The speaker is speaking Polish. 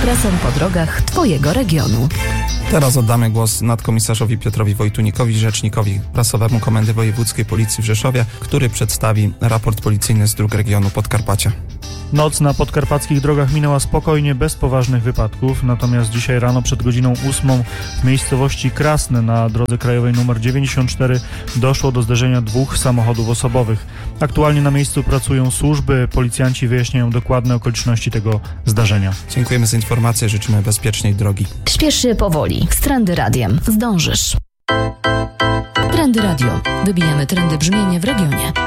Ekspresem po drogach Twojego regionu. Teraz oddamy głos nadkomisarzowi Piotrowi Wojtunikowi, rzecznikowi prasowemu Komendy Wojewódzkiej Policji w Rzeszowie, który przedstawi raport policyjny z dróg regionu Podkarpacia. Noc na podkarpackich drogach minęła spokojnie, bez poważnych wypadków, natomiast dzisiaj rano przed godziną 8 w miejscowości Krasne na drodze krajowej nr 94 doszło do zderzenia dwóch samochodów osobowych. Aktualnie na miejscu pracują służby, policjanci wyjaśniają dokładne okoliczności tego zdarzenia. Dziękujemy za informację, życzymy bezpiecznej drogi. Śpiesz się powoli. Z Trendy Radiem zdążysz. Trendy Radio. Wybijamy trendy brzmienia w regionie.